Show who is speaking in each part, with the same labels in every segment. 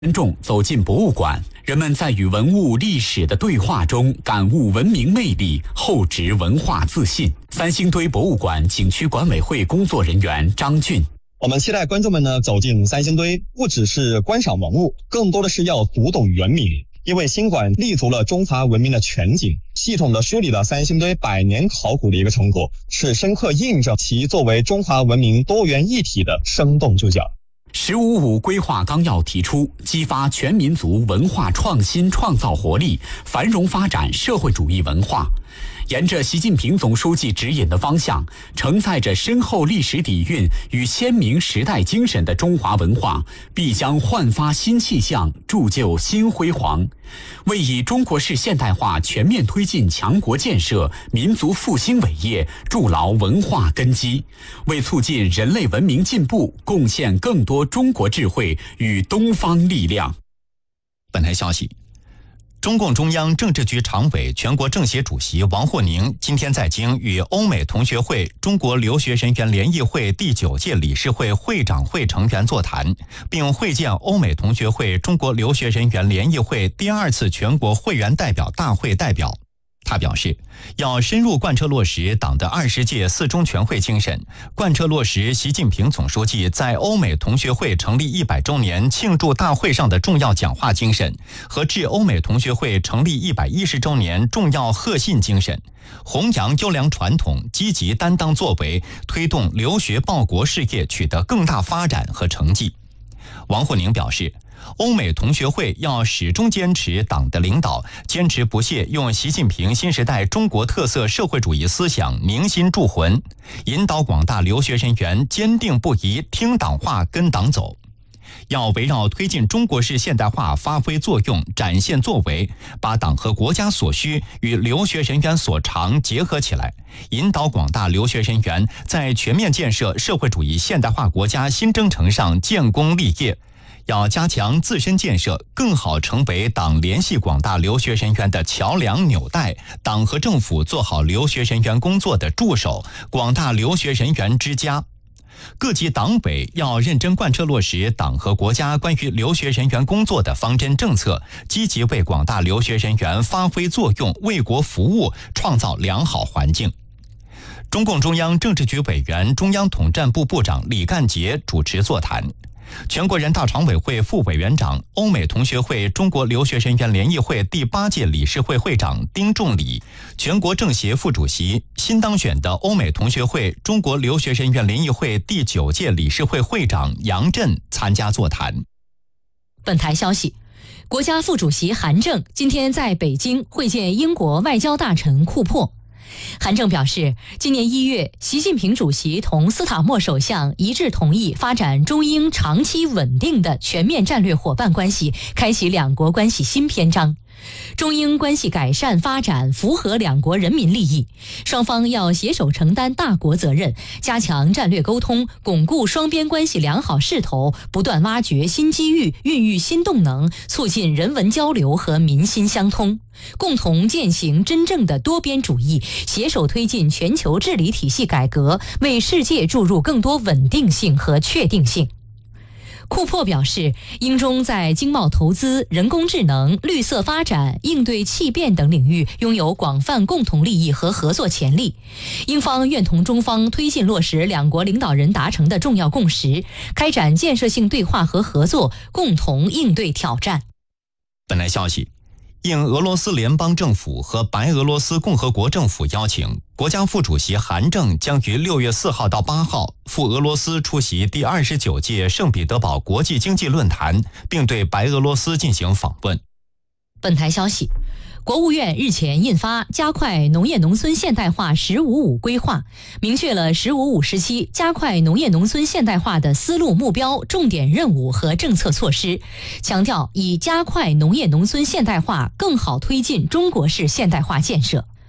Speaker 1: 观众走进博物馆，人们在与文物历史的对话中感悟文明魅力，厚植文化自信。三星堆博物馆景区管委会工作人员张俊：
Speaker 2: 我们期待观众们呢走进三星堆，不只是观赏文物，更多的是要读懂原名。因为新馆立足了中华文明的全景，系统地梳理了三星堆100年考古的一个成果，是深刻印证其作为中华文明多元一体的生动注脚。
Speaker 1: “15+5”规划纲要提出，激发全民族文化创新创造活力，繁荣发展社会主义文化。沿着习近平总书记指引的方向，承载着深厚历史底蕴与鲜明时代精神的中华文化，必将焕发新气象，铸就新辉煌，为以中国式现代化全面推进强国建设、民族复兴伟业筑牢文化根基，为促进人类文明进步贡献更多中国智慧与东方力量。
Speaker 3: 本台消息，中共中央政治局常委、全国政协主席王沪宁今天在京与欧美同学会中国留学人员联谊会第9届理事会会长会成员座谈，并会见欧美同学会中国留学人员联谊会第2次全国会员代表大会代表。他表示，要深入贯彻落实党的20届4中全会精神，贯彻落实习近平总书记在欧美同学会成立100周年庆祝大会上的重要讲话精神和致欧美同学会成立110周年重要贺信精神，弘扬优良传统，积极担当作为，推动留学报国事业取得更大发展和成绩。王沪宁表示，欧美同学会要始终坚持党的领导，坚持不懈用习近平新时代中国特色社会主义思想铭心铸魂，引导广大留学人员坚定不移听党话跟党走。要围绕推进中国式现代化发挥作用，展现作为，把党和国家所需与留学人员所长结合起来，引导广大留学人员在全面建设社会主义现代化国家新征程上建功立业。要加强自身建设，更好成为党联系广大留学人员的桥梁纽带，党和政府做好留学人员工作的助手，广大留学人员之家。各级党委要认真贯彻落实党和国家关于留学人员工作的方针政策，积极为广大留学人员发挥作用，为国服务，创造良好环境。中共中央政治局委员、中央统战部部长李干杰主持座谈。全国人大常委会副委员长、欧美同学会中国留学人员联谊会第8届理事会会长丁仲礼，全国政协副主席、新当选的欧美同学会中国留学人员联谊会第9届理事会会长杨震参加座谈。
Speaker 4: 本台消息，国家副主席韩正今天在北京会见英国外交大臣库珀。韩正表示，今年1月，习近平主席同斯塔默首相一致同意发展中英长期稳定的全面战略伙伴关系，开启两国关系新篇章。中英关系改善发展符合两国人民利益，双方要携手承担大国责任，加强战略沟通，巩固双边关系良好势头，不断挖掘新机遇，孕育新动能，促进人文交流和民心相通，共同践行真正的多边主义，携手推进全球治理体系改革，为世界注入更多稳定性和确定性。库珀表示，英中在经贸投资、人工智能、绿色发展、应对气变等领域拥有广泛共同利益和合作潜力。英方愿同中方推进落实两国领导人达成的重要共识，开展建设性对话和合作，共同应对挑战。
Speaker 3: 本台消息，应俄罗斯联邦政府和白俄罗斯共和国政府邀请，国家副主席韩正将于6月4号到8号赴俄罗斯出席第29届圣彼得堡国际经济论坛，并对白俄罗斯进行访问。
Speaker 4: 本台消息，国务院日前印发加快农业农村现代化“15+5”规划，明确了“15+5”时期加快农业农村现代化的思路、目标、重点任务和政策措施，强调以加快农业农村现代化更好推进中国式现代化建设。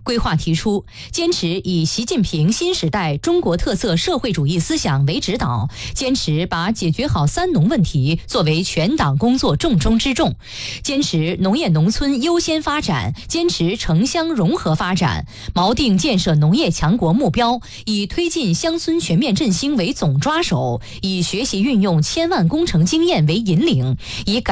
Speaker 4: 规划提出，坚持以习近平新时代中国特色社会主义思想为指导，坚持把解决好三农问题作为全党工作重中之重，坚持农业农村优先发展，坚持城乡融合发展，锚定建设农业强国目标，以推进乡村全面振兴为总抓手，以学习运用千万工程经验为引领，以